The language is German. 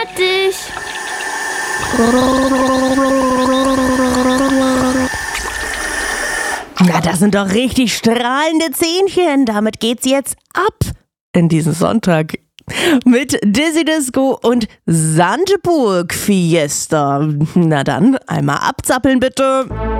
Fertig. Na, das sind doch richtig strahlende Zähnchen. Damit geht's jetzt ab in diesen Sonntag mit Dizzy Disco und Sandburg Fiesta. Na dann, einmal abzappeln bitte.